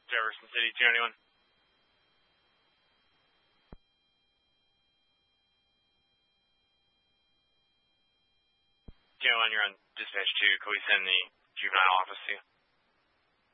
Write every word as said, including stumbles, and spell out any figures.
Jefferson City, two ninety-one. two ninety-one, you're on dispatch two. Can we send the juvenile office to you?